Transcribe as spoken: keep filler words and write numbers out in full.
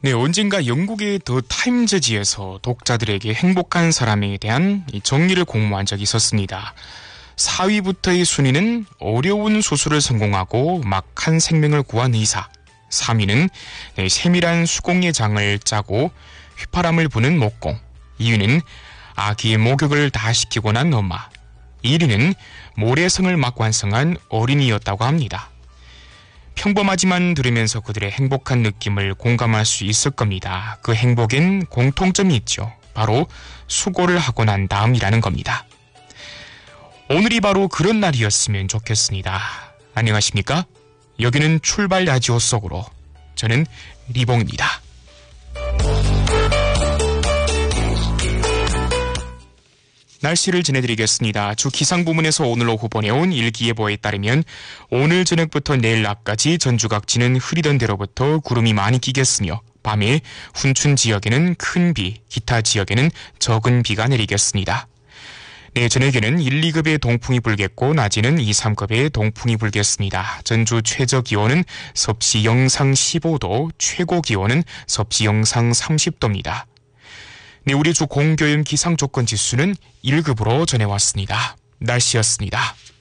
네, 언젠가 영국의 더 타임즈지에서 독자들에게 행복한 사람에 대한 정리를 공모한 적이 있었습니다. 사 위부터의 순위는 어려운 수술을 성공하고 막한 생명을 구한 의사, 삼 위는 세밀한 수공예 장을 짜고 휘파람을 부는 목공, 이 위는 아기의 목욕을 다 시키고 난 엄마, 일 위는 모래성을 막 완성한 어린이였다고 합니다. 평범하지만 들으면서 그들의 행복한 느낌을 공감할 수 있을 겁니다. 그 행복엔 공통점이 있죠. 바로 수고를 하고 난 다음이라는 겁니다. 오늘이 바로 그런 날이었으면 좋겠습니다. 안녕하십니까? 여기는 출발 라디오 속으로. 저는 리봉입니다. 날씨를 전해드리겠습니다. 주 기상부문에서 오늘 오후 보내온 일기예보에 따르면 오늘 저녁부터 내일 낮까지 전주 각지는 흐리던 대로부터 구름이 많이 끼겠으며 밤에 훈춘 지역에는 큰 비, 기타 지역에는 적은 비가 내리겠습니다. 네, 저녁에는 일, 이 급의 동풍이 불겠고 낮에는 이, 삼 급의 동풍이 불겠습니다. 전주 최저 기온은 섭씨 영상 십오 도, 최고 기온은 섭씨 영상 삼십 도입니다. 네, 우리 주 공교연 기상조건 지수는 일 급으로 전해왔습니다. 날씨였습니다.